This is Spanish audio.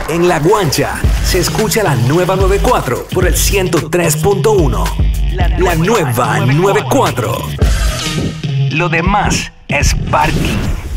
En La Guancha se escucha la nueva 94 por el 103.1. La nueva 94. Lo demás es parking.